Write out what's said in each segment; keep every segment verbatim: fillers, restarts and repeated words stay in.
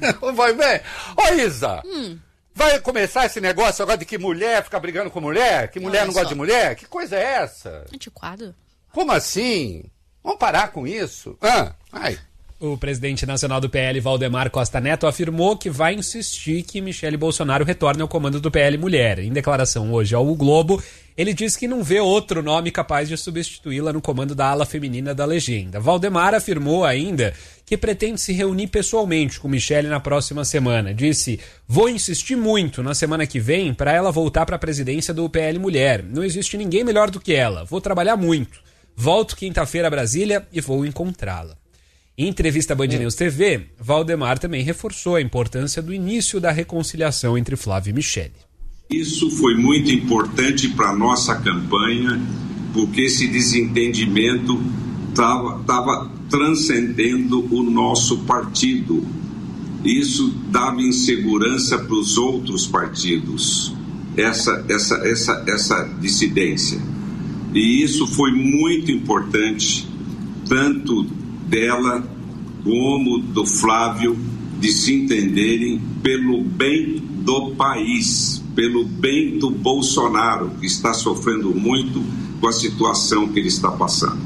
Vai ver? Ô, Isa, Hum. vai começar esse negócio agora de que mulher fica brigando com mulher? Que mulher Olha não gosta só. de mulher? Que coisa é essa? Antiquado. Como assim? Vamos parar com isso? Ah, ai. O presidente nacional do P L, Valdemar Costa Neto, afirmou que vai insistir que Michele Bolsonaro retorne ao comando do P L Mulher. Em declaração hoje ao O Globo, ele disse que não vê outro nome capaz de substituí-la no comando da ala feminina da legenda. Valdemar afirmou ainda que pretende se reunir pessoalmente com Michele na próxima semana. Disse, vou insistir muito na semana que vem para ela voltar para a presidência do P L Mulher. Não existe ninguém melhor do que ela. Vou trabalhar muito. Volto quinta-feira a Brasília e vou encontrá-la. Em entrevista à Band News T V, Valdemar também reforçou a importância do início da reconciliação entre Flávio e Michele. Isso foi muito importante para a nossa campanha, porque esse desentendimento estava transcendendo o nosso partido. Isso dava insegurança para os outros partidos, essa, essa, essa, essa dissidência. E isso foi muito importante, tanto dela como do Flávio, de se entenderem pelo bem do país, pelo bem do Bolsonaro, que está sofrendo muito com a situação que ele está passando.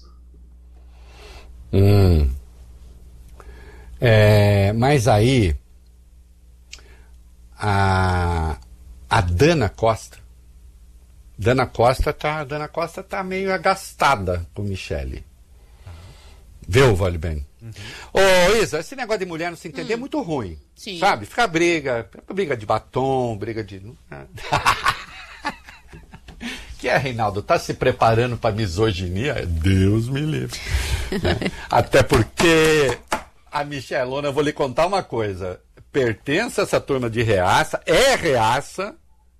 Hum. É, mas aí a, a Dana Costa Dana Costa tá Dana Costa tá meio agastada com Michele. Viu, vale bem? Uhum. Ô, Isa, esse negócio de mulher não se entender hum. é muito ruim. Sim. Sabe? Fica briga, briga de batom, briga de... Que é, Reinaldo? Tá se preparando pra misoginia? Deus me livre. Né? Até porque a Michelona, eu vou lhe contar uma coisa. Pertence a essa turma de reaça, é reaça,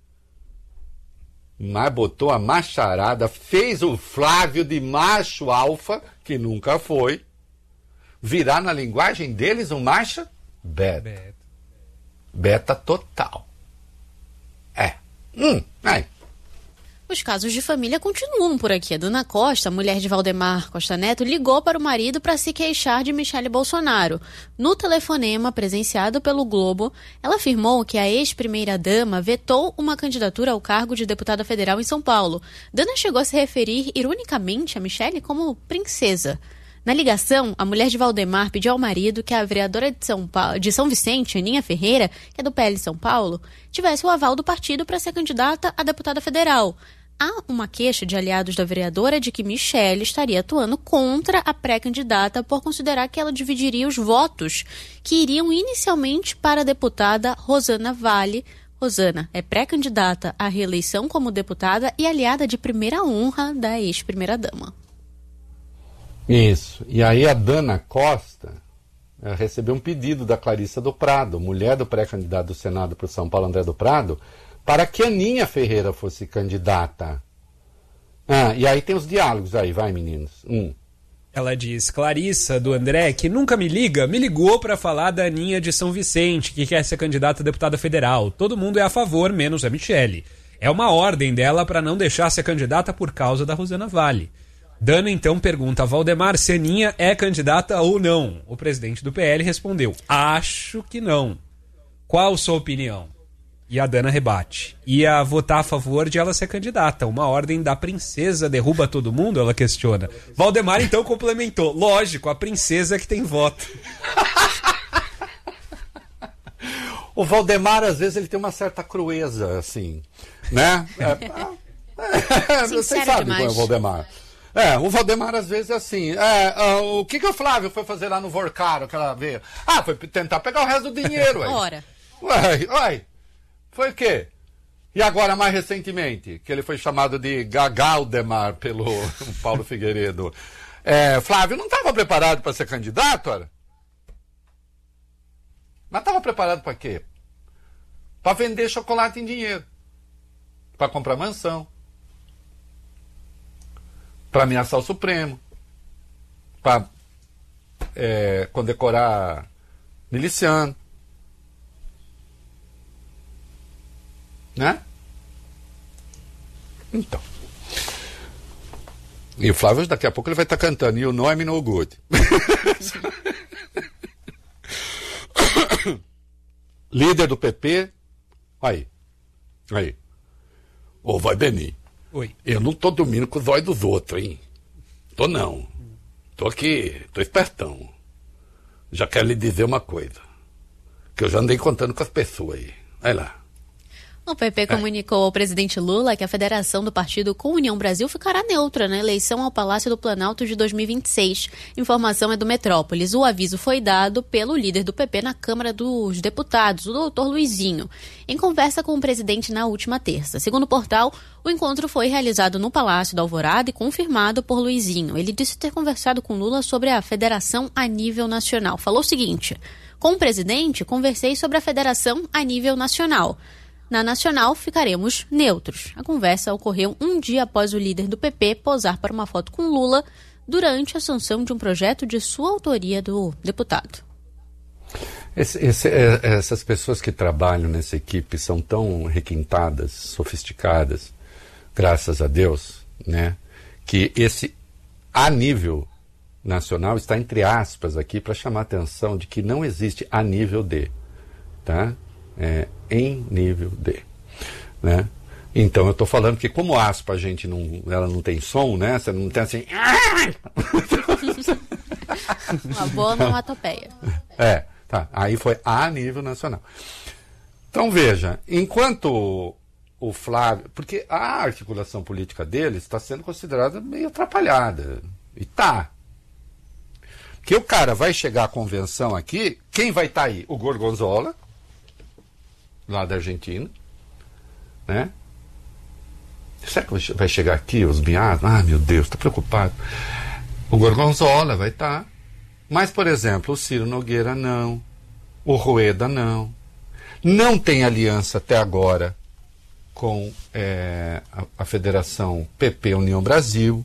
mas botou a macharada, fez o Flávio de macho alfa, que nunca foi, virar na linguagem deles um macho beta. Beta, beta total. É. Hum, ai. Os casos de família continuam por aqui. A Dana Costa, mulher de Valdemar Costa Neto, ligou para o marido para se queixar de Michele Bolsonaro. No telefonema presenciado pelo Globo, ela afirmou que a ex-primeira-dama vetou uma candidatura ao cargo de deputada federal em São Paulo. Dana chegou a se referir, ironicamente, a Michele como princesa. Na ligação, a mulher de Valdemar pediu ao marido que a vereadora de São, Paulo, de São Vicente, Aninha Ferreira, que é do P L São Paulo, tivesse o aval do partido para ser candidata a deputada federal. Há uma queixa de aliados da vereadora de que Michele estaria atuando contra a pré-candidata por considerar que ela dividiria os votos que iriam inicialmente para a deputada Rosana Vale. Rosana é pré-candidata à reeleição como deputada e aliada de primeira honra da ex-primeira-dama. Isso. E aí a Dana Costa eh, recebeu um pedido da Clarissa do Prado, mulher do pré-candidato do Senado para o São Paulo, André do Prado, para que Aninha Ferreira fosse candidata. Ah, e aí tem os diálogos aí, vai, meninos. Hum. Ela diz, Clarissa, do André, que nunca me liga, me ligou para falar da Aninha de São Vicente, que quer ser candidata a deputada federal. Todo mundo é a favor, menos a Michele. É uma ordem dela para não deixar ser candidata por causa da Rosana Vale. Dana então pergunta a Valdemar se Aninha é candidata ou não. O presidente do P L respondeu, acho que não. Qual sua opinião? E a Dana rebate. Ia votar a favor de ela ser candidata. Uma ordem da princesa derruba todo mundo? Ela questiona. Valdemar então complementou. Lógico, a princesa que tem voto. O Valdemar, às vezes, ele tem uma certa crueza, assim, né? É, é, você sabe como é o Valdemar. É, o Valdemar, às vezes, é assim. É, uh, o que, que o Flávio foi fazer lá no Vorcaro, que ela veio? Ah, foi tentar pegar o resto do dinheiro. Aí. Ora. Uai, uai. Foi o quê? E agora, mais recentemente, que ele foi chamado de Gagaldemar pelo Paulo Figueiredo. É, Flávio não estava preparado para ser candidato, ora? Mas estava preparado para quê? Para vender chocolate em dinheiro. Para comprar mansão. Para ameaçar o Supremo. Para é, condecorar miliciano. Né? Então. E o Flávio, daqui a pouco, ele vai estar cantando You Know I'm No Good. líder do P P, aí, aí, ô vai Beni, Oi. Eu não tô dormindo com os olhos dos outros, hein? Tô não, tô aqui, tô espertão. Já quero lhe dizer uma coisa, que eu já andei contando com as pessoas aí, vai lá. O P P comunicou ao presidente Lula que a federação do partido com União Brasil ficará neutra na eleição ao Palácio do Planalto de dois mil e vinte e seis. Informação é do Metrópolis. O aviso foi dado pelo líder do P P na Câmara dos Deputados, o doutor Luizinho, em conversa com o presidente na última terça. Segundo o portal, o encontro foi realizado no Palácio da Alvorada e confirmado por Luizinho. Ele disse ter conversado com Lula sobre a federação a nível nacional. Falou o seguinte: com o presidente, conversei sobre a federação a nível nacional. Na Nacional, ficaremos neutros. A conversa ocorreu um dia após o líder do P P posar para uma foto com Lula durante a sanção de um projeto de sua autoria do deputado. Esse, esse, é, essas pessoas que trabalham nessa equipe são tão requintadas, sofisticadas, graças a Deus, né, que esse a nível nacional está entre aspas aqui para chamar a atenção de que não existe a nível de, tá? É, em nível de, né? Então eu estou falando que como aspa a gente não, ela não tem som, né? Você não tem assim. Uma boa onomatopeia. É, tá. Aí foi a nível nacional. Então veja, enquanto o Flávio, porque a articulação política dele está sendo considerada meio atrapalhada, e tá. Que o cara vai chegar à convenção aqui, quem vai estar tá aí? O Gorgonzola, lá da Argentina, né? Será que vai chegar aqui os miados? Ah, meu Deus, estou preocupado. O Gorgonzola vai estar. Tá. Mas, por exemplo, o Ciro Nogueira não. O Rueda não. Não tem aliança até agora com é, a, a Federação P P União Brasil.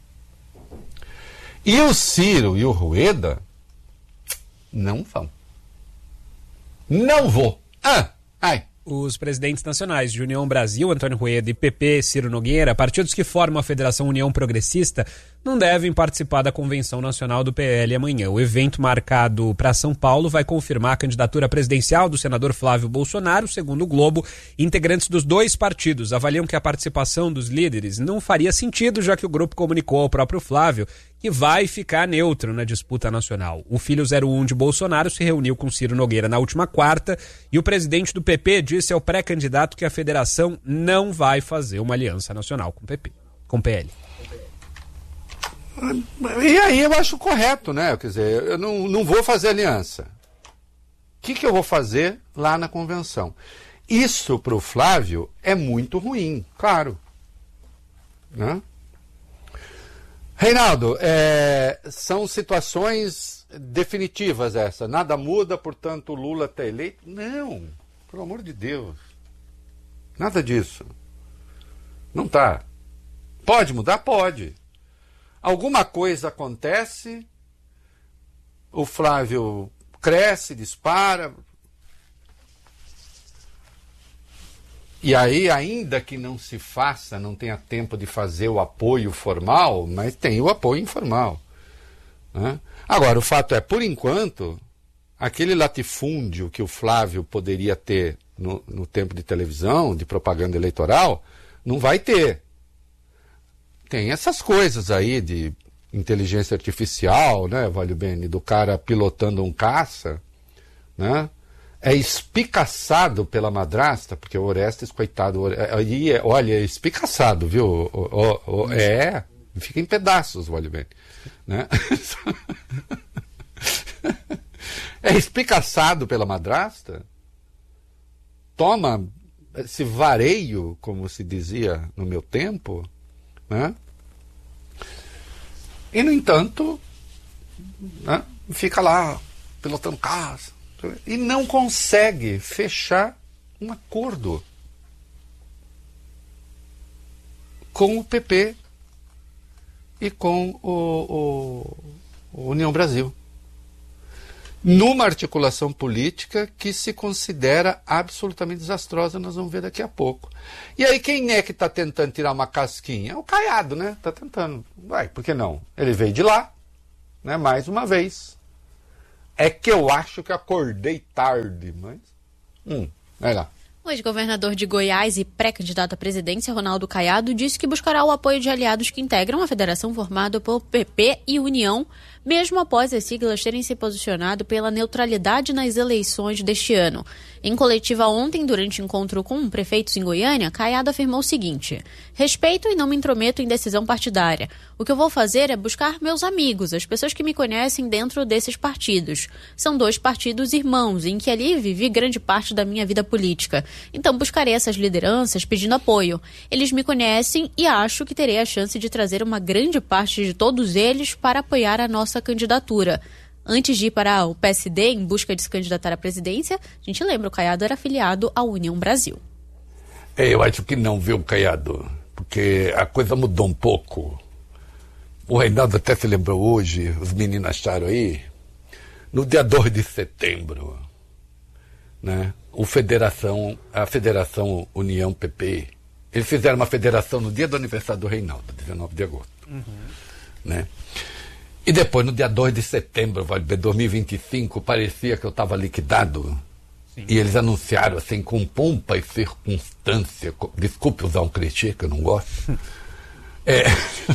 E o Ciro e o Rueda não vão. Não vou. Ah! Ai. Os presidentes nacionais de União Brasil, Antônio Rueda, e P P, Ciro Nogueira, partidos que formam a Federação União Progressista, não devem participar da Convenção Nacional do P L amanhã. O evento marcado para São Paulo vai confirmar a candidatura presidencial do senador Flávio Bolsonaro. Segundo o Globo, integrantes dos dois partidos avaliam que a participação dos líderes não faria sentido, já que o grupo comunicou ao próprio Flávio que vai ficar neutro na disputa nacional. O filho zero um de Bolsonaro se reuniu com Ciro Nogueira na última quarta e o presidente do P P disse ao pré-candidato que a federação não vai fazer uma aliança nacional com o P P, com o P L. E aí eu acho correto, né? Quer dizer, eu não, não vou fazer aliança. O que, que eu vou fazer lá na convenção? Isso para o Flávio é muito ruim, claro. Né? Reinaldo, é, são situações definitivas essa. Nada muda, portanto o Lula está eleito? Não, pelo amor de Deus. Nada disso. Não tá. Pode mudar? Pode. Alguma coisa acontece, o Flávio cresce, dispara, e aí, ainda que não se faça, não tenha tempo de fazer o apoio formal, mas tem o apoio informal. Né? Agora, o fato é, por enquanto, aquele latifúndio que o Flávio poderia ter no, no tempo de televisão, de propaganda eleitoral, não vai ter. Tem essas coisas aí de inteligência artificial, né, Valio Bene, do cara pilotando um caça, né? É espicaçado pela madrasta, porque o Orestes, coitado, aí é, olha, é espicaçado, viu? O, o, o, é, fica em pedaços, Valio Bene, né? É espicaçado pela madrasta, toma esse vareio, como se dizia no meu tempo, né? E, no entanto, né, fica lá pilotando carros e não consegue fechar um acordo com o P P e com o, o, o União Brasil, numa articulação política que se considera absolutamente desastrosa. Nós vamos ver daqui a pouco. E aí quem é que está tentando tirar uma casquinha? É o Caiado, né? Está tentando. Vai, por que não? Ele veio de lá, né? Mais uma vez. É que eu acho que acordei tarde, mas Hum, vai lá. O ex-governador de Goiás e pré-candidato à presidência, Ronaldo Caiado, disse que buscará o apoio de aliados que integram a federação formada por P P e União, mesmo após as siglas terem se posicionado pela neutralidade nas eleições deste ano. Em coletiva ontem, durante encontro com prefeitos em Goiânia, Caiado afirmou o seguinte: respeito e não me intrometo em decisão partidária. O que eu vou fazer é buscar meus amigos, as pessoas que me conhecem dentro desses partidos. São dois partidos irmãos, em que ali vivi grande parte da minha vida política. Então buscarei essas lideranças pedindo apoio. Eles me conhecem e acho que terei a chance de trazer uma grande parte de todos eles para apoiar a nossa candidatura. Antes de ir para o P S D em busca de se candidatar à presidência, a gente lembra, o Caiado era afiliado à União Brasil. É, eu acho que não, viu, Caiado? Porque a coisa mudou um pouco. O Reinaldo até se lembrou hoje, os meninos acharam aí, no dia dois de setembro, né, o Federação, a Federação União P P, eles fizeram uma federação no dia do aniversário do Reinaldo, dezenove de agosto. Uhum. Né? E depois, no dia dois de setembro, de dois mil e vinte e cinco, parecia que eu estava liquidado. Sim. E eles anunciaram, assim, com pompa e circunstância, desculpe usar um clichê que eu não gosto, é,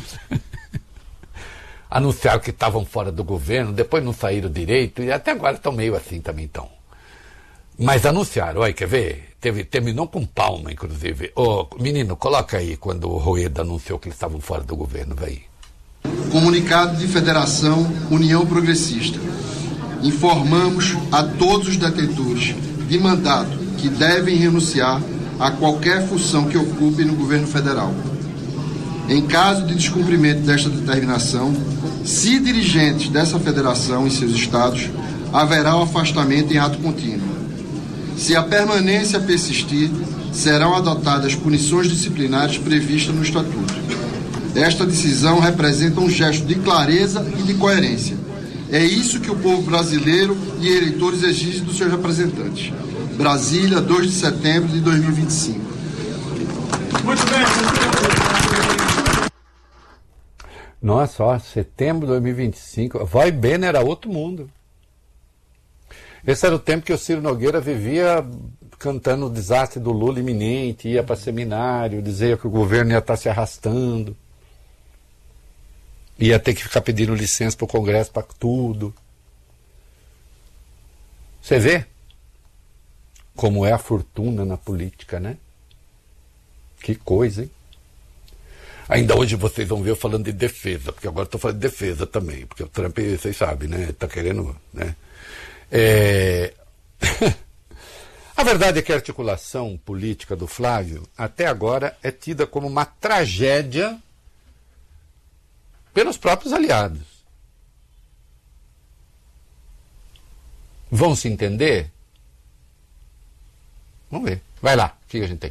anunciaram que estavam fora do governo, depois não saíram direito, e até agora estão meio assim também, então. Mas anunciaram, olha, quer ver? Teve, terminou com palma, inclusive. Ô, menino, coloca aí quando o Rueda anunciou que eles estavam fora do governo, vai. Comunicado de Federação União Progressista. Informamos a todos os detentores de mandato que devem renunciar a qualquer função que ocupem no governo federal. Em caso de descumprimento desta determinação, se dirigentes dessa federação em seus estados, haverá o afastamento em ato contínuo. Se a permanência persistir, serão adotadas punições disciplinares previstas no Estatuto. Esta decisão representa um gesto de clareza e de coerência. É isso que o povo brasileiro e eleitores exigem dos seus representantes. Brasília, dois de setembro de dois mil e vinte e cinco. Muito bem. Nossa, ó, setembro de dois mil e vinte e cinco. Vai bem, era outro mundo. Esse era o tempo que o Ciro Nogueira vivia cantando o desastre do Lula iminente, ia para seminário, dizia que o governo ia estar se arrastando. Ia ter que ficar pedindo licença para o Congresso para tudo. Você vê como é a fortuna na política, né? Que coisa, hein? Ainda hoje vocês vão ver eu falando de defesa, porque agora estou falando de defesa também, porque o Trump, vocês sabem, né? Está querendo, né? É... A verdade é que a articulação política do Flávio, até agora, é tida como uma tragédia pelos próprios aliados. Vão se entender? Vamos ver. Vai lá, o que a gente tem?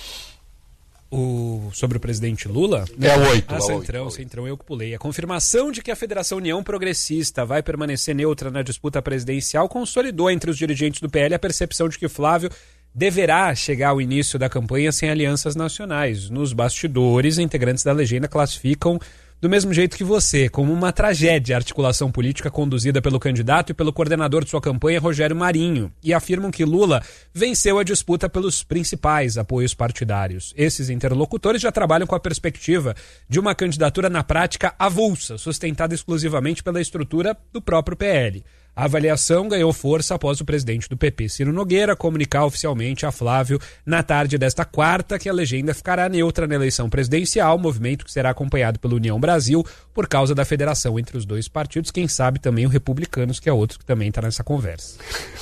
O, sobre o presidente Lula? É o oito. Ah, é Centrão, oito, Centrão, eu que pulei. A confirmação de que a Federação União Progressista vai permanecer neutra na disputa presidencial consolidou entre os dirigentes do P L a percepção de que Flávio deverá chegar ao início da campanha sem alianças nacionais. Nos bastidores, integrantes da legenda classificam do mesmo jeito que você, como uma tragédia a articulação política conduzida pelo candidato e pelo coordenador de sua campanha, Rogério Marinho, e afirmam que Lula venceu a disputa pelos principais apoios partidários. Esses interlocutores já trabalham com a perspectiva de uma candidatura na prática avulsa, sustentada exclusivamente pela estrutura do próprio P L. A avaliação ganhou força após o presidente do P P, Ciro Nogueira, comunicar oficialmente a Flávio na tarde desta quarta que a legenda ficará neutra na eleição presidencial, movimento que será acompanhado pela União Brasil por causa da federação entre os dois partidos, quem sabe também o Republicanos, que é outro que também está nessa conversa.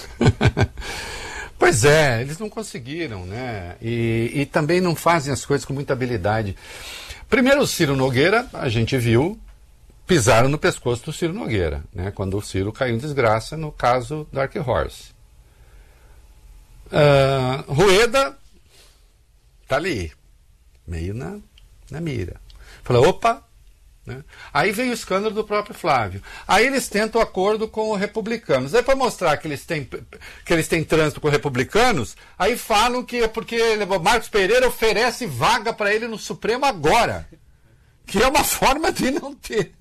Pois é, eles não conseguiram, né? E, e também não fazem as coisas com muita habilidade. Primeiro, o Ciro Nogueira, a gente viu, pisaram no pescoço do Ciro Nogueira, né, quando o Ciro caiu em desgraça no caso Dark Horse. Uh, Rueda tá ali, meio na, na mira. Falou, opa, né? Aí veio o escândalo do próprio Flávio. Aí eles tentam acordo com os republicanos. Aí para mostrar que eles têm que eles têm trânsito com os republicanos, aí falam que é porque Marcos Pereira oferece vaga para ele no Supremo agora, que é uma forma de não ter.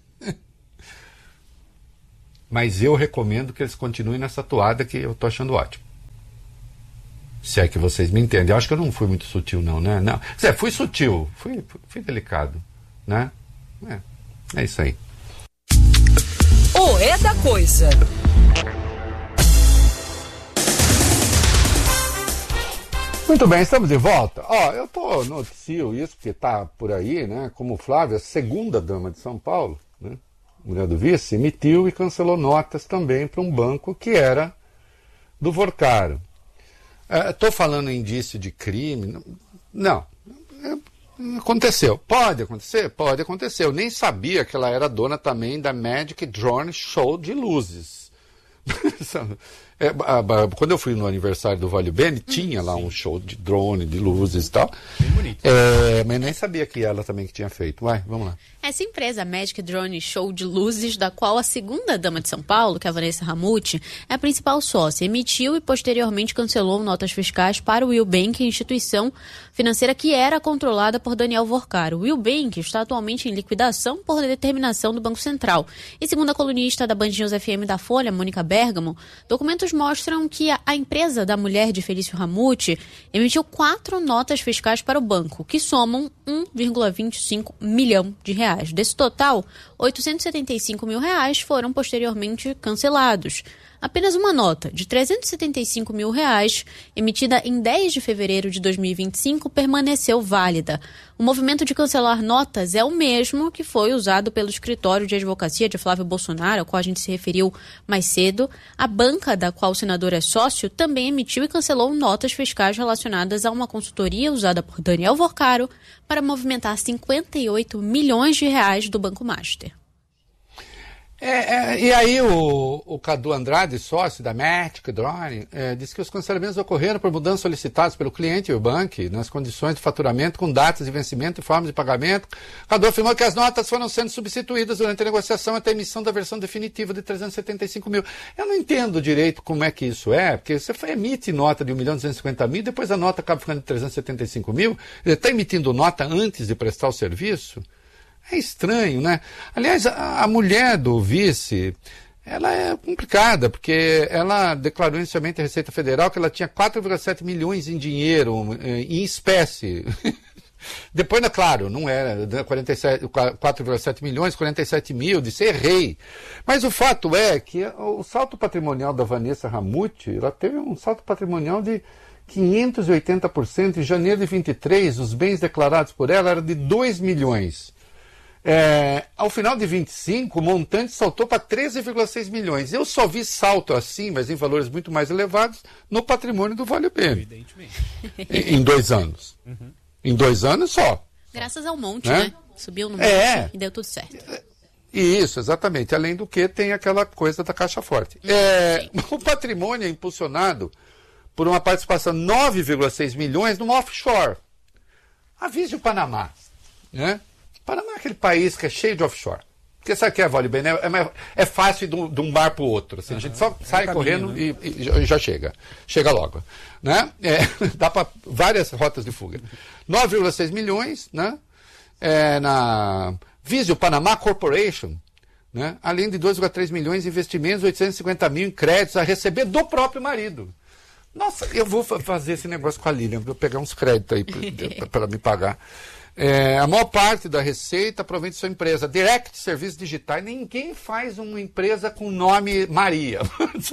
Mas eu recomendo que eles continuem nessa toada que eu tô achando ótimo. Se é que vocês me entendem. Eu acho que eu não fui muito sutil, não, né? Não. Zé, fui sutil, fui, fui delicado, né? É, é isso aí. O É da Coisa. Muito bem, estamos de volta. Ó, eu tô noticio isso porque tá por aí, né? Como Flávia, segunda dama de São Paulo, né? Mulher do vice, emitiu e cancelou notas também para um banco que era do Vorcaro. Estou falando em indício de crime? Não. Aconteceu. Pode acontecer? Pode acontecer. Eu nem sabia que ela era dona também da Magic Drone Show de luzes. É, a, a, quando eu fui no aniversário do Vale Bene, tinha lá um show de drone, de luzes e tal. Bem bonito. É, mas nem sabia que ela também que tinha feito. Vai, vamos lá. Essa empresa, a Magic Drone Show de Luzes, da qual a segunda dama de São Paulo, que é a Vanessa Ramuti, é a principal sócia, emitiu e posteriormente cancelou notas fiscais para o Will Bank, instituição financeira que era controlada por Daniel Vorcaro. O Will Bank está atualmente em liquidação por determinação do Banco Central. E segundo a colunista da Band News F M da Folha, Mônica Bergamo, documentos mostram que a, a empresa da mulher de Felício Ramuti emitiu quatro notas fiscais para o banco, que somam um vírgula vinte e cinco milhão de reais. Desse total, oitocentos e setenta e cinco mil reais foram posteriormente cancelados. Apenas uma nota de trezentos e setenta e cinco mil reais, emitida em dez de fevereiro de dois mil e vinte e cinco, permaneceu válida. O movimento de cancelar notas é o mesmo que foi usado pelo escritório de advocacia de Flávio Bolsonaro, ao qual a gente se referiu mais cedo. A banca da qual o senador é sócio também emitiu e cancelou notas fiscais relacionadas a uma consultoria usada por Daniel Vorcaro para movimentar cinquenta e oito milhões de reais do Banco Master. É, é, e aí o, o Cadu Andrade, sócio da Magic Drone, é, disse que os cancelamentos ocorreram por mudanças solicitadas pelo cliente e o banco nas condições de faturamento com datas de vencimento e formas de pagamento. Cadu afirmou que as notas foram sendo substituídas durante a negociação até a emissão da versão definitiva de trezentos e setenta e cinco mil. Eu não entendo direito como é que isso é, porque você emite nota de um milhão duzentos e cinquenta mil, depois a nota acaba ficando de trezentos e setenta e cinco mil, ele está emitindo nota antes de prestar o serviço? É estranho, né? Aliás, a, a mulher do vice, ela é complicada, porque ela declarou inicialmente à Receita Federal que ela tinha quatro vírgula sete milhões em dinheiro, em espécie. Depois, claro, não era quarenta e sete, quatro vírgula sete milhões, quarenta e sete mil, disse errei. Mas o fato é que o salto patrimonial da Vanessa Ramuti, ela teve um salto patrimonial de quinhentos e oitenta por cento. Em janeiro de vinte e três, os bens declarados por ela eram de dois milhões. É, ao final de vinte e cinco, o montante saltou para treze vírgula seis milhões. Eu só vi salto assim, mas em valores muito mais elevados, no patrimônio do Vale Bene. Evidentemente. Em, em dois anos. Uhum. Em dois anos só. Graças ao monte, né? né? Subiu no monte é. e deu tudo certo. Isso, exatamente. Além do que, tem aquela coisa da Caixa Forte. Hum, é, o patrimônio é impulsionado por uma participação de nove vírgula seis milhões numa offshore. Avise o Panamá, né? Panamá é aquele país que é cheio de offshore. Porque sabe o que é, Vale Bene? É, é, é fácil de um, de um bar para o outro. Assim, uhum. A gente só é sai caminho, correndo né? e, e já, já chega. Chega logo. Né? É, dá para várias rotas de fuga. nove vírgula seis milhões, né? É, na Visio Panamá Corporation, né? Além de dois vírgula três milhões em investimentos, oitocentos e cinquenta mil em créditos a receber do próprio marido. Nossa, eu vou fazer esse negócio com a Lilian, vou pegar uns créditos aí para me pagar. É, a maior parte da receita provém de sua empresa. Direct Serviços Digitais. Ninguém faz uma empresa com nome Maria.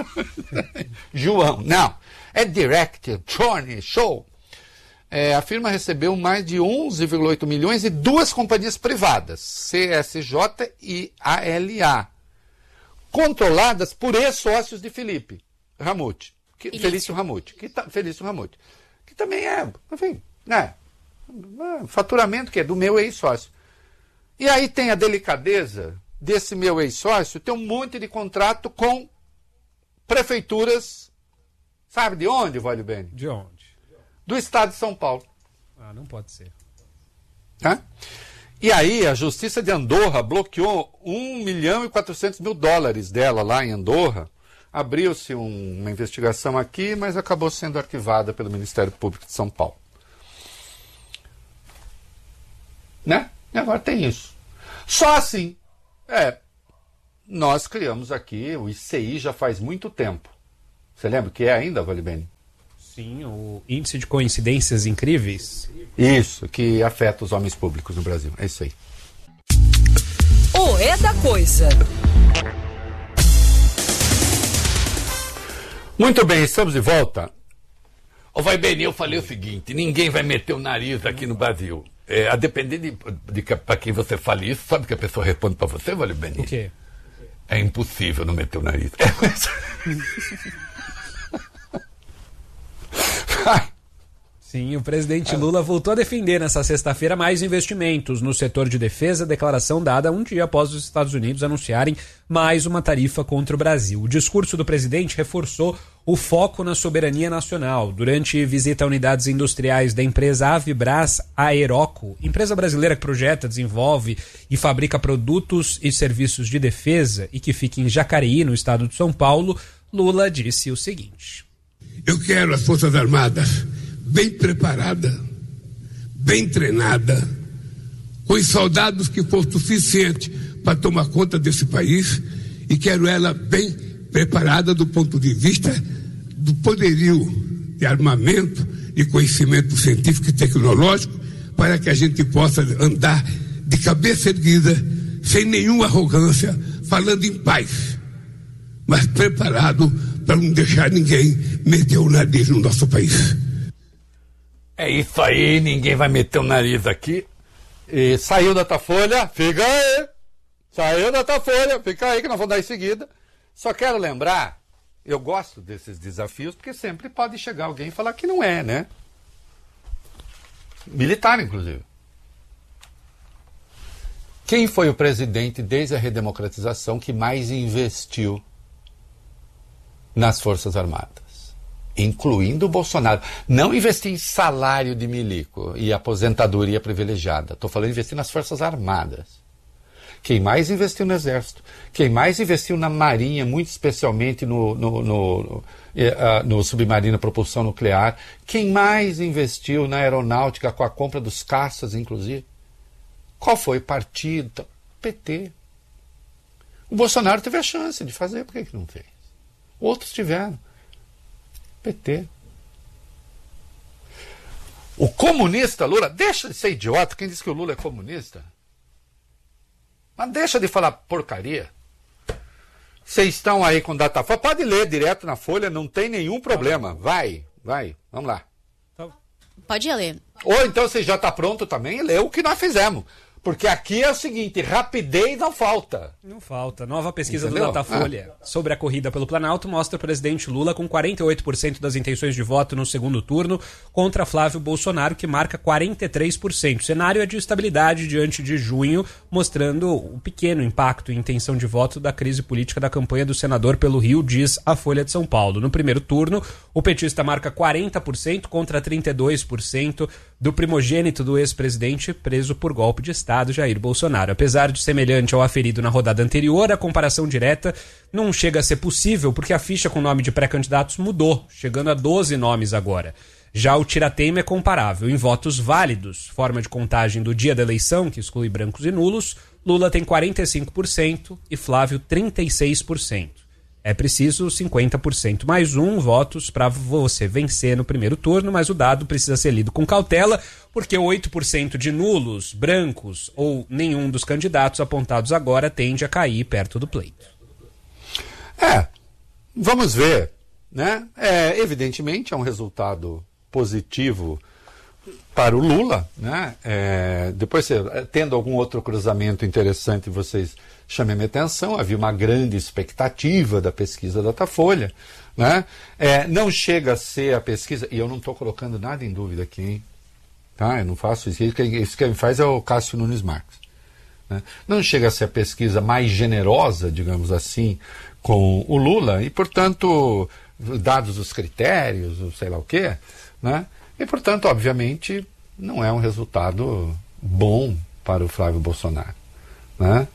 João. Não. É Direct, Drone, Show. É, a firma recebeu mais de onze vírgula oito milhões e duas companhias privadas, C S J e A L A, controladas por ex-sócios de Felipe Ramuti. Que, Felício Ramuti. Que, Felício Ramuti. Que também é, enfim, né? Faturamento que é do meu ex-sócio. E aí tem a delicadeza desse meu ex-sócio ter um monte de contrato com prefeituras, sabe de onde, Vale Bene? De onde? Do estado de São Paulo. Ah, não pode ser. Tá? E aí a Justiça de Andorra bloqueou um milhão e quatrocentos mil dólares dela lá em Andorra. Abriu-se um, uma investigação aqui, mas acabou sendo arquivada pelo Ministério Público de São Paulo. Né? E agora tem isso. Só assim, é, nós criamos aqui o I C I já faz muito tempo. Você lembra o que é ainda, Vale Bene? Sim, o índice de coincidências incríveis. Isso, que afeta os homens públicos no Brasil. É isso aí. O É da Coisa. Muito bem, estamos de volta. Ô, vai bem, eu falei o seguinte, ninguém vai meter o nariz aqui no Brasil. É, a depender de, de, de para quem você fale isso, sabe que a pessoa responde para você, Vale bem? O quê? É impossível não meter o nariz. Sim, o presidente Lula voltou a defender nessa sexta-feira mais investimentos no setor de defesa, declaração dada um dia após os Estados Unidos anunciarem mais uma tarifa contra o Brasil. O discurso do presidente reforçou o foco na soberania nacional. Durante visita a unidades industriais da empresa Avibras Aeroco, empresa brasileira que projeta, desenvolve e fabrica produtos e serviços de defesa e que fica em Jacareí, no estado de São Paulo, Lula disse o seguinte: eu quero as Forças Armadas bem preparada, bem treinada, com os soldados que for suficiente para tomar conta desse país, e quero ela bem preparada do ponto de vista do poderio de armamento e conhecimento científico e tecnológico, para que a gente possa andar de cabeça erguida, sem nenhuma arrogância, falando em paz, mas preparado para não deixar ninguém meter o nariz no nosso país. É isso aí, ninguém vai meter o nariz aqui. E saiu da Datafolha, fica aí. Saiu da Datafolha, fica aí que nós vamos dar em seguida. Só quero lembrar, eu gosto desses desafios, porque sempre pode chegar alguém e falar que não é, né? Militar, inclusive. Quem foi o presidente, desde a redemocratização, que mais investiu nas Forças Armadas? Incluindo o Bolsonaro. Não investir em salário de milico e aposentadoria privilegiada. Estou falando de investir nas Forças Armadas. Quem mais investiu no Exército, quem mais investiu na Marinha, muito especialmente no, no, no, no, uh, no submarino propulsão nuclear, quem mais investiu na aeronáutica com a compra dos caças, inclusive. Qual foi o partido? P T. O Bolsonaro teve a chance de fazer, por que que não fez? Outros tiveram. P T. O comunista Lula, deixa de ser idiota, quem diz que o Lula é comunista? Mas deixa de falar porcaria. Vocês estão aí com Datafolha, pode ler direto na Folha, não tem nenhum problema. Vai, vai, vamos lá. Pode ler. Ou então você já está pronto também e lê o que nós fizemos. Porque aqui é o seguinte, rapidez não falta. Não falta. Nova pesquisa Entendeu? do Datafolha ah. sobre a corrida pelo Planalto mostra o presidente Lula com quarenta e oito por cento das intenções de voto no segundo turno contra Flávio Bolsonaro, que marca quarenta e três por cento. O cenário é de estabilidade diante de junho, mostrando o pequeno impacto e intenção de voto da crise política da campanha do senador pelo Rio, diz a Folha de São Paulo. No primeiro turno, o petista marca quarenta por cento contra trinta e dois por cento do primogênito do ex-presidente preso por golpe de Estado, Jair Bolsonaro. Apesar de semelhante ao aferido na rodada anterior, a comparação direta não chega a ser possível porque a ficha com nome de pré-candidatos mudou, chegando a doze nomes agora. Já o tirateima é comparável. Em votos válidos, forma de contagem do dia da eleição, que exclui brancos e nulos, Lula tem quarenta e cinco por cento e Flávio trinta e seis por cento. É preciso cinquenta por cento mais um votos para você vencer no primeiro turno, mas o dado precisa ser lido com cautela, porque oito por cento de nulos, brancos ou nenhum dos candidatos apontados agora tende a cair perto do pleito. É, vamos ver, né? É, evidentemente é um resultado positivo para o Lula, né? É, depois, tendo algum outro cruzamento interessante, vocês chamem a minha atenção. Havia uma grande expectativa da pesquisa Datafolha, né? É, não chega a ser a pesquisa, e eu não estou colocando nada em dúvida aqui, hein? Tá? Eu não faço isso, isso quem faz é o Cássio Nunes Marques, né? Não chega a ser a pesquisa mais generosa, digamos assim, com o Lula, e portanto, dados os critérios, sei lá o quê, né? E, portanto, obviamente, não é um resultado bom para o Flávio Bolsonaro, né?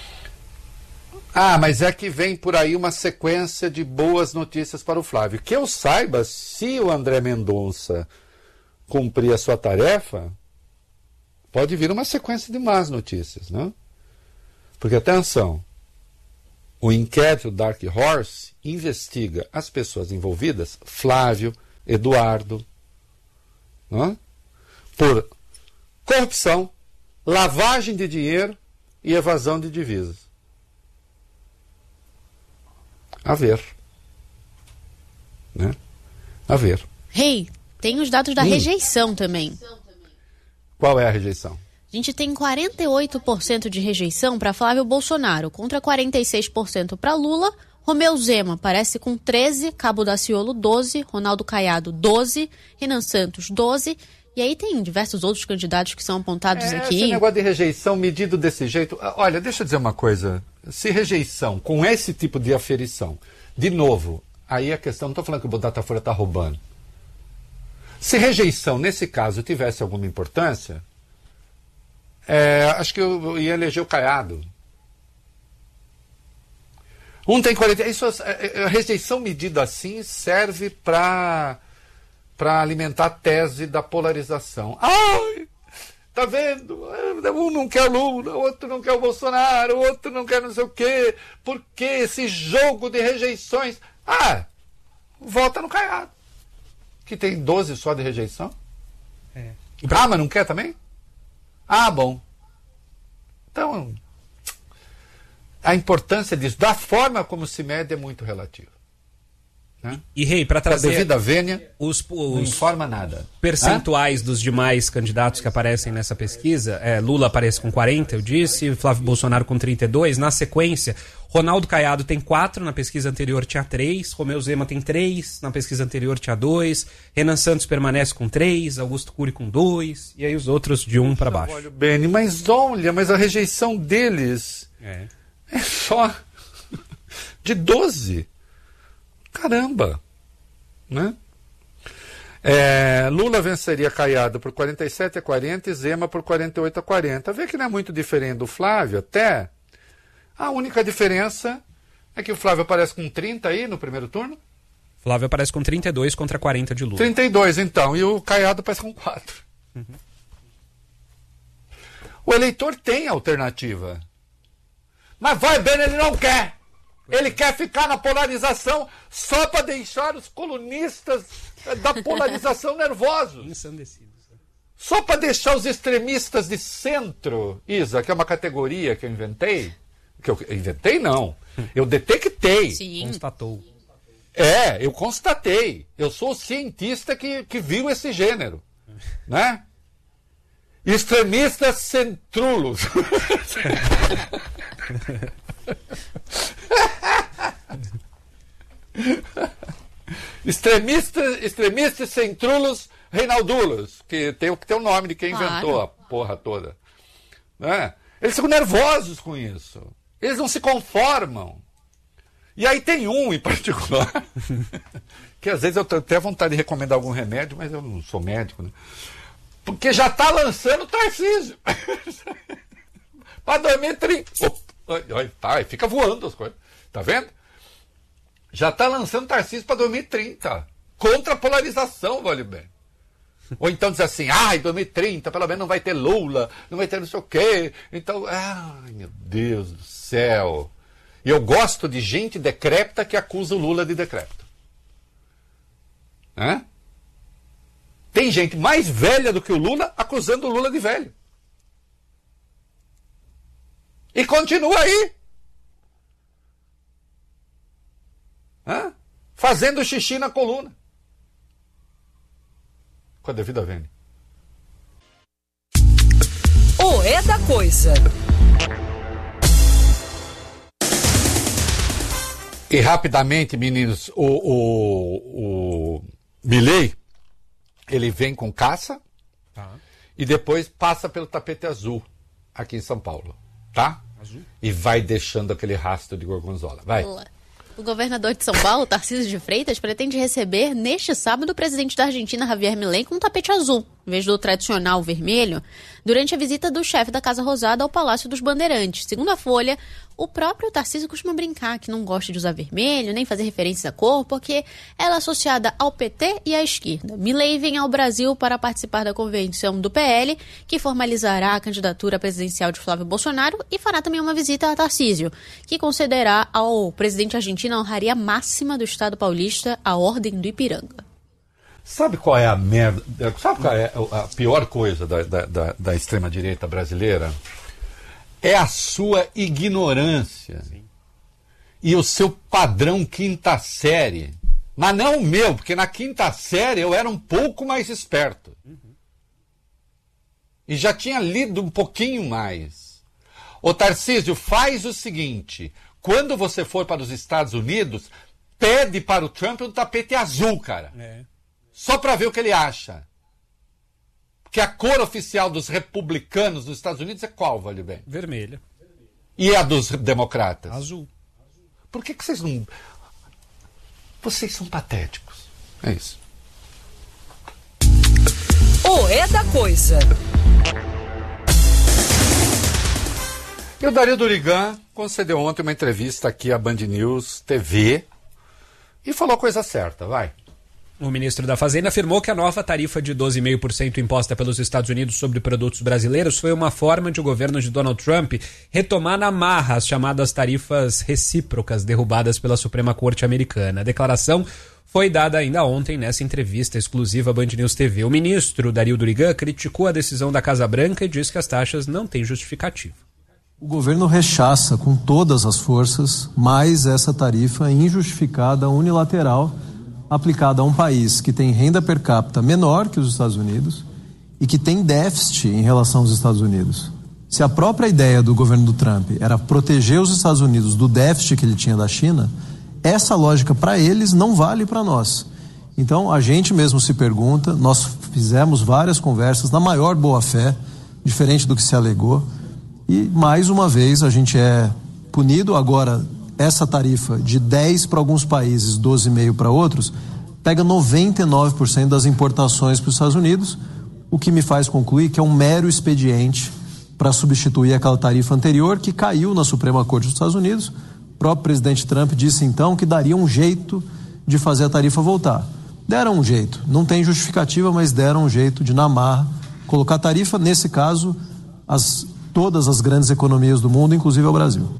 Ah, mas é que vem por aí uma sequência de boas notícias para o Flávio. Que eu saiba, se o André Mendonça cumprir a sua tarefa, pode vir uma sequência de más notícias, né? Porque, atenção, o inquérito Dark Horse investiga as pessoas envolvidas, Flávio, Eduardo, não é? Por corrupção, lavagem de dinheiro e evasão de divisas. A ver. Né? A ver. Rei, hey, tem os dados da hum. rejeição também. Qual é a rejeição? A gente tem quarenta e oito por cento de rejeição para Flávio Bolsonaro, contra quarenta e seis por cento para Lula. Romeu Zema aparece com treze, Cabo Daciolo doze, Ronaldo Caiado doze, Renan Santos doze, e aí tem diversos outros candidatos que são apontados é, aqui. Esse negócio de rejeição medido desse jeito... Olha, deixa eu dizer uma coisa. Se rejeição com esse tipo de aferição, de novo, aí a questão, não estou falando que o Datafolha está roubando. Se rejeição, nesse caso, tivesse alguma importância, é, acho que eu ia eleger o Caiado. Um tem quarenta... Isso, a rejeição medida assim serve para para alimentar a tese da polarização. Ai, tá vendo? Um não quer o Lula, o outro não quer o Bolsonaro, o outro não quer não sei o quê. Por que esse jogo de rejeições? Ah, vota no Caiado, que tem doze só de rejeição. É. Ah, mas não quer também? Ah, bom. Então... a importância disso, da forma como se mede, é muito relativa. Né? E, Rei, para trazer... a devida vênia, os, os não informa nada. Percentuais Hã? dos demais candidatos que aparecem nessa pesquisa, é, Lula aparece com quarenta, eu disse, Flávio Bolsonaro com trinta e dois, na sequência, Ronaldo Caiado tem quatro, na pesquisa anterior tinha três, Romeu Zema tem três, na pesquisa anterior tinha dois, Renan Santos permanece com três, Augusto Cury com dois, e aí os outros de um para baixo. Olha, Beni, mas olha, mas a rejeição deles... É. É só de doze. Caramba. Né? É, Lula venceria Caiado por quarenta e sete a quarenta e Zema por quarenta e oito a quarenta. Vê que não é muito diferente do Flávio até. A única diferença é que o Flávio aparece com trinta aí no primeiro turno. Flávio aparece com trinta e dois contra quarenta de Lula. trinta e dois então, e o Caiado aparece com quatro. Uhum. O eleitor tem alternativa. Mas vai bem, ele não quer. Ele quer ficar na polarização só para deixar os colunistas da polarização nervosos. Só para deixar os extremistas de centro, Isa, que é uma categoria que eu inventei. Que eu inventei, não. Eu detectei. Sim. Constatou. É, eu constatei. Eu sou o cientista que, que viu esse gênero. Né? Extremistas centrulos. Extremistas, extremistas centrulos reinaldulos, que tem que ter o nome de quem inventou claro. A porra toda. Né? Eles ficam nervosos com isso. Eles não se conformam. E aí tem um em particular, que às vezes eu tenho até vontade de recomendar algum remédio, mas eu não sou médico, né? Porque já está lançando o Tarcísio. Para dormir trinta. Tá, fica voando as coisas. Tá vendo? Já está lançando Tarcísio para dois mil e trinta. Contra a polarização, vale bem. Ou então diz assim, ai, dois mil e trinta, pelo menos não vai ter Lula, não vai ter não sei o quê. Então, ai, meu Deus do céu. E eu gosto de gente decrépita que acusa o Lula de decrépito. Hã? Tem gente mais velha do que o Lula acusando o Lula de velho. E continua aí. Hã? Fazendo xixi na coluna. Com a devida vênia. O É da Coisa. E rapidamente, meninos, o, o, o Milei, ele vem com caça tá. E depois passa pelo tapete azul aqui em São Paulo, tá? Azul? E vai deixando aquele rastro de gorgonzola. Vai. Boa. O governador de São Paulo, Tarcísio de Freitas, pretende receber neste sábado o presidente da Argentina, Javier Milei, com um tapete azul, em vez do tradicional vermelho, durante a visita do chefe da Casa Rosada ao Palácio dos Bandeirantes. Segundo a Folha, o próprio Tarcísio costuma brincar que não gosta de usar vermelho, nem fazer referências à cor, porque ela é associada ao P T e à esquerda. Milei vem ao Brasil para participar da convenção do P L, que formalizará a candidatura presidencial de Flávio Bolsonaro, e fará também uma visita a Tarcísio, que concederá ao presidente argentino a honraria máxima do Estado paulista, a Ordem do Ipiranga. Sabe qual é a merda? Sabe qual é a pior coisa da, da, da, da extrema-direita brasileira? É a sua ignorância. Sim. E o seu padrão quinta série. Mas não o meu, porque na quinta série eu era um pouco mais esperto. Uhum. E já tinha lido um pouquinho mais. Ô Tarcísio, faz o seguinte: quando você for para os Estados Unidos, pede para o Trump um tapete azul, cara. É. Só para ver o que ele acha. Porque a cor oficial dos republicanos nos Estados Unidos é qual, vale bem? Vermelha. E a dos democratas? Azul. Por que, que vocês não... Vocês são patéticos. É isso. O É da Coisa. E o Dario Durigan concedeu ontem uma entrevista aqui à Band News T V e falou a coisa certa, vai. O ministro da Fazenda afirmou que a nova tarifa de doze vírgula cinco por cento imposta pelos Estados Unidos sobre produtos brasileiros foi uma forma de o governo de Donald Trump retomar na marra as chamadas tarifas recíprocas derrubadas pela Suprema Corte Americana. A declaração foi dada ainda ontem nessa entrevista exclusiva à Band News T V. O ministro Dario Durigan criticou a decisão da Casa Branca e disse que as taxas não têm justificativa. O governo rechaça com todas as forças mais essa tarifa injustificada, unilateral, aplicada a um país que tem renda per capita menor que os Estados Unidos e que tem déficit em relação aos Estados Unidos. Se a própria ideia do governo do Trump era proteger os Estados Unidos do déficit que ele tinha da China, essa lógica para eles não vale para nós. Então a gente mesmo se pergunta, nós fizemos várias conversas na maior boa-fé, diferente do que se alegou, e mais uma vez a gente é punido. Agora essa tarifa de dez para alguns países, doze vírgula cinco para outros, pega noventa e nove por cento das importações para os Estados Unidos, o que me faz concluir que é um mero expediente para substituir aquela tarifa anterior que caiu na Suprema Corte dos Estados Unidos. O próprio presidente Trump disse então que daria um jeito de fazer a tarifa voltar. Deram um jeito, não tem justificativa, mas deram um jeito de, na marra, colocar a tarifa, nesse caso, as, todas as grandes economias do mundo, inclusive o Brasil.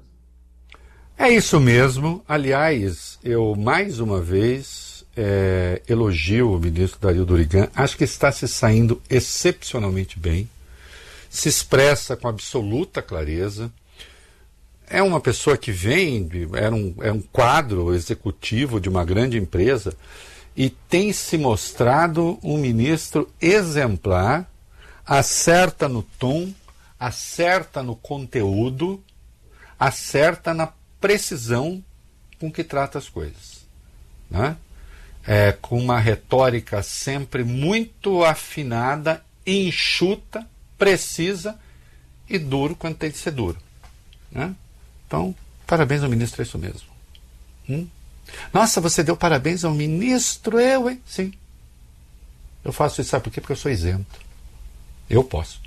É isso mesmo. Aliás, eu mais uma vez é, elogio o ministro Dario Durigan. Acho que está se saindo excepcionalmente bem. Se expressa com absoluta clareza. É uma pessoa que vem, é um, é um quadro executivo de uma grande empresa e tem se mostrado um ministro exemplar, acerta no tom, acerta no conteúdo, acerta na precisão com que trata as coisas, né? É, com uma retórica sempre muito afinada, enxuta, precisa e duro quando tem de ser duro, né? Então, parabéns ao ministro, é isso mesmo. Hum? Nossa, você deu parabéns ao ministro? Eu, hein? Sim. Eu faço isso, sabe por quê? Porque eu sou isento. Eu posso.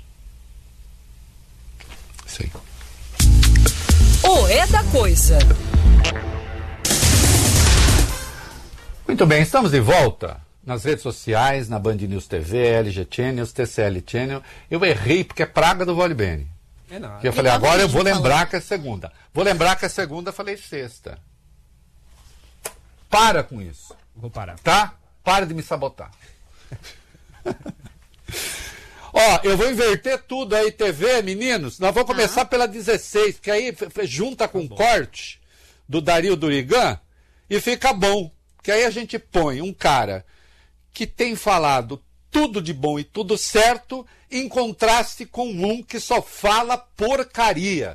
Isso aí. O É da Coisa. Muito bem, estamos de volta nas redes sociais, na Band News T V, L G Channels, T C L Channel. Eu errei porque é praga do Vale Bene. É nada. Eu falei, agora eu vou lembrar que é segunda. Vou lembrar que é segunda, falei sexta. Para com isso. Vou parar. Tá? Para de me sabotar. Ó, eu vou inverter tudo aí, T V, meninos. Nós vamos começar ah. pela dezesseis, porque aí junta com o tá corte do Dario Durigan e fica bom. Porque aí a gente põe um cara que tem falado tudo de bom e tudo certo em contraste com um que só fala porcaria.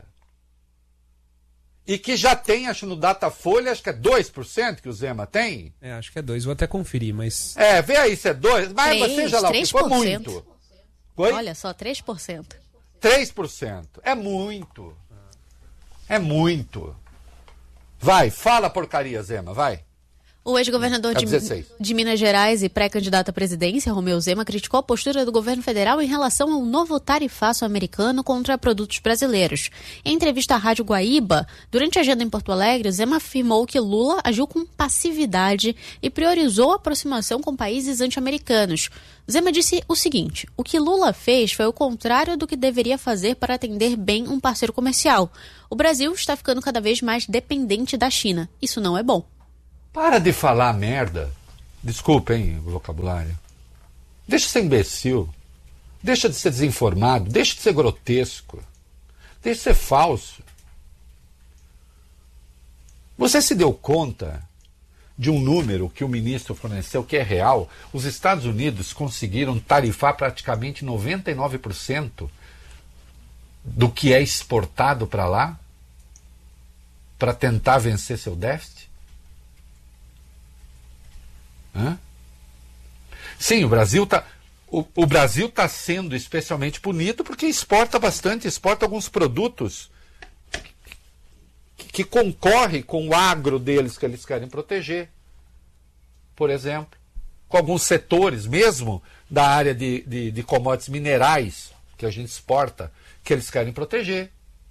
E que já tem, acho no Datafolha, acho que é dois por cento que o Zema tem. É, acho que é dois, vou até conferir, mas... É, vê aí se é dois, mas três, seja lá o que for, muito. Oi? Olha só, três por cento. três por cento. É muito. É muito. Vai, fala porcaria, Zema, vai. O ex-governador de, de Minas Gerais e pré-candidato à presidência, Romeu Zema, criticou a postura do governo federal em relação ao novo tarifaço americano contra produtos brasileiros. Em entrevista à Rádio Guaíba, durante a agenda em Porto Alegre, Zema afirmou que Lula agiu com passividade e priorizou a aproximação com países anti-americanos. Zema disse o seguinte: o que Lula fez foi o contrário do que deveria fazer para atender bem um parceiro comercial. O Brasil está ficando cada vez mais dependente da China. Isso não é bom. Para de falar merda. Desculpem o vocabulário. Deixa de ser imbecil. Deixa de ser desinformado. Deixa de ser grotesco. Deixa de ser falso. Você se deu conta de um número que o ministro forneceu que é real? Os Estados Unidos conseguiram tarifar praticamente noventa e nove por cento do que é exportado para lá para tentar vencer seu déficit? Hã? Sim, o Brasil está o, o Brasil tá sendo especialmente punido porque exporta bastante, exporta alguns produtos que, que concorrem com o agro deles que eles querem proteger, por exemplo, com alguns setores mesmo da área de, de, de commodities minerais que a gente exporta, que eles querem proteger.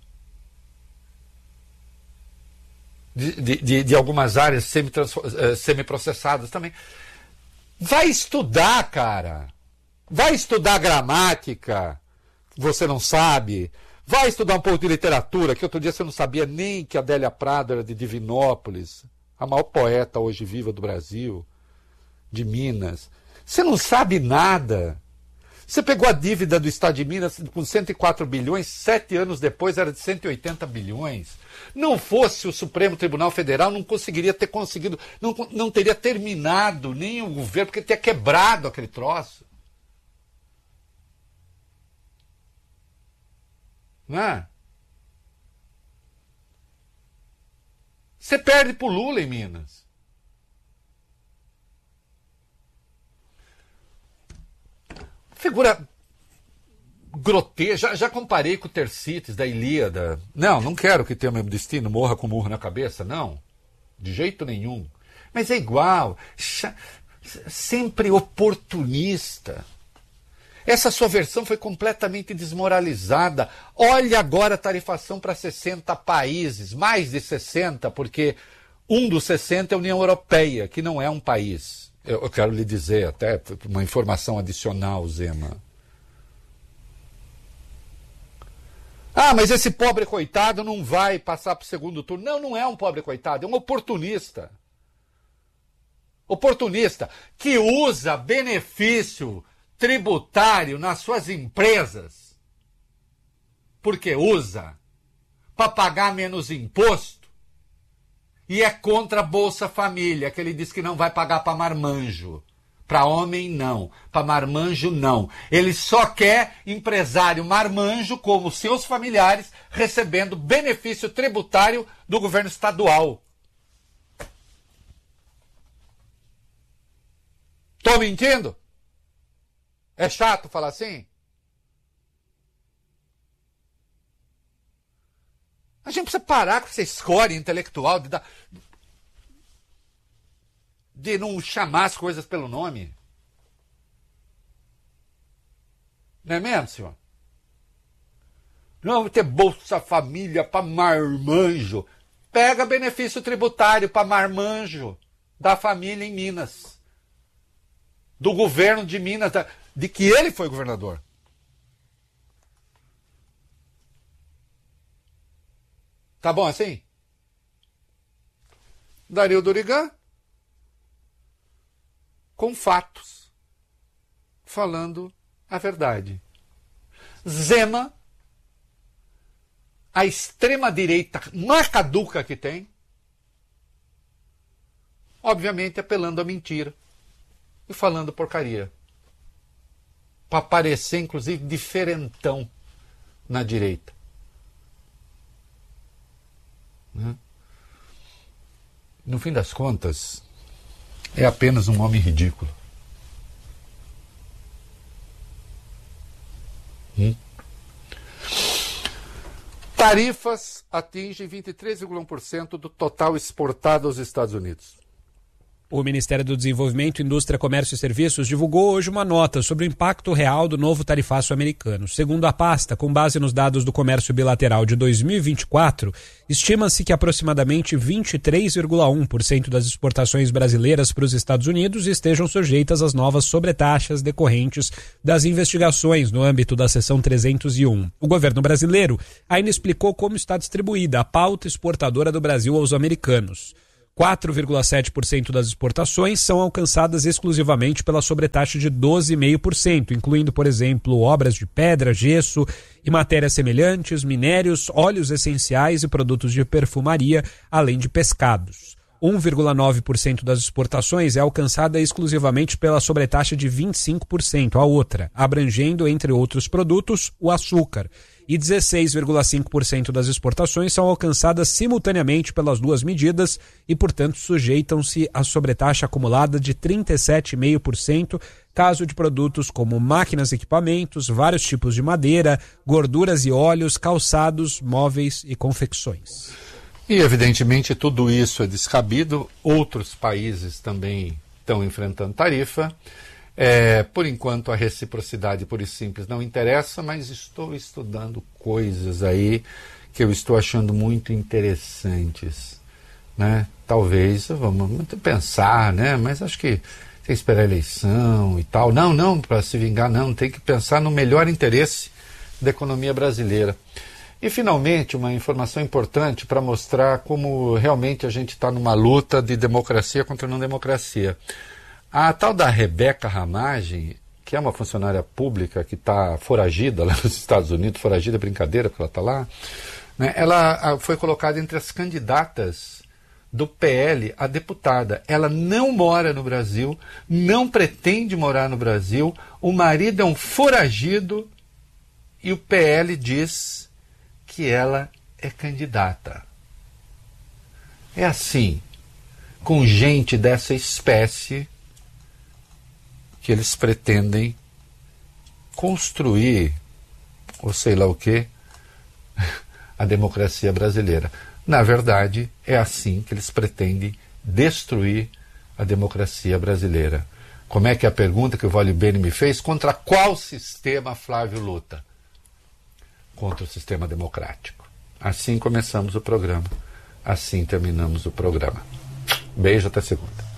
De, de, de algumas áreas semi-processadas também. Vai estudar, cara. Vai estudar gramática, você não sabe. Vai estudar um pouco de literatura, que outro dia você não sabia nem que a Adélia Prado era de Divinópolis, a maior poeta hoje viva do Brasil, de Minas. Você não sabe nada. Você pegou a dívida do Estado de Minas com cento e quatro bilhões, sete anos depois era de cento e oitenta bilhões. Não fosse o Supremo Tribunal Federal, não conseguiria ter conseguido, não, não teria terminado nem o governo, porque teria quebrado aquele troço. Não é? Você perde pro Lula em Minas. Figura grotesca. Já, já comparei com o Tercites da Ilíada. Não, não quero que tenha o mesmo destino, morra com murro na cabeça, não. De jeito nenhum. Mas é igual. Sempre oportunista. Essa sua versão foi completamente desmoralizada. Olha agora a tarifação para sessenta países, mais de sessenta, porque um dos sessenta é a União Europeia, que não é um país. Eu quero lhe dizer, até uma informação adicional, Zema. Ah, mas esse pobre coitado não vai passar para o segundo turno. Não, não é um pobre coitado, é um oportunista. Oportunista que usa benefício tributário nas suas empresas. Porque usa para pagar menos imposto. E é contra a Bolsa Família, que ele diz que não vai pagar para marmanjo. Para homem, não. Para marmanjo, não. Ele só quer empresário marmanjo, como seus familiares, recebendo benefício tributário do governo estadual. Tô mentindo? É chato falar assim? A gente precisa parar com essa escória intelectual de, dar, de não chamar as coisas pelo nome. Não é mesmo, senhor? Não vai ter Bolsa Família para marmanjo. Pega benefício tributário para marmanjo da família em Minas. Do governo de Minas, de que ele foi governador. Tá bom assim? Dario Dorigan, com fatos, falando a verdade. Zema, a extrema-direita mais caduca que tem, obviamente apelando à mentira e falando porcaria. Para parecer, inclusive, diferentão na direita. No fim das contas, é apenas um homem ridículo. Hum? Tarifas atingem vinte e três vírgula um por cento do total exportado aos Estados Unidos. O Ministério do Desenvolvimento, Indústria, Comércio e Serviços divulgou hoje uma nota sobre o impacto real do novo tarifaço americano. Segundo a pasta, com base nos dados do comércio bilateral de dois mil e vinte e quatro, estima-se que aproximadamente vinte e três vírgula um por cento das exportações brasileiras para os Estados Unidos estejam sujeitas às novas sobretaxas decorrentes das investigações no âmbito da seção trezentos e um. O governo brasileiro ainda explicou como está distribuída a pauta exportadora do Brasil aos americanos. quatro vírgula sete por cento das exportações são alcançadas exclusivamente pela sobretaxa de doze vírgula cinco por cento, incluindo, por exemplo, obras de pedra, gesso e matérias semelhantes, minérios, óleos essenciais e produtos de perfumaria, além de pescados. um vírgula nove por cento das exportações é alcançada exclusivamente pela sobretaxa de vinte e cinco por cento, a outra, abrangendo, entre outros produtos, o açúcar. E dezesseis vírgula cinco por cento das exportações são alcançadas simultaneamente pelas duas medidas e, portanto, sujeitam-se à sobretaxa acumulada de trinta e sete vírgula cinco por cento, caso de produtos como máquinas e equipamentos, vários tipos de madeira, gorduras e óleos, calçados, móveis e confecções. E, evidentemente, tudo isso é descabido. Outros países também estão enfrentando tarifa. É, por enquanto, a reciprocidade pura e simples não interessa, mas estou estudando coisas aí que eu estou achando muito interessantes, né? Talvez, vamos pensar, né? Mas acho que tem que esperar a eleição e tal. Não, não, para se vingar, não. Tem que pensar no melhor interesse da economia brasileira. E, finalmente, uma informação importante para mostrar como realmente a gente está numa luta de democracia contra não democracia. A tal da Rebeca Ramagem, que é uma funcionária pública que está foragida lá nos Estados Unidos, foragida é brincadeira porque ela está lá, né? Ela foi colocada entre as candidatas do P L a deputada. Ela não mora no Brasil, não pretende morar no Brasil, o marido é um foragido e o P L diz que ela é candidata. É assim, com gente dessa espécie, que eles pretendem construir, ou sei lá o que, a democracia brasileira. Na verdade, é assim que eles pretendem destruir a democracia brasileira. Como é que é a pergunta que o Vale Bene me fez? Contra qual sistema Flávio luta? Contra o sistema democrático. Assim começamos o programa. Assim terminamos o programa. Beijo, até segunda.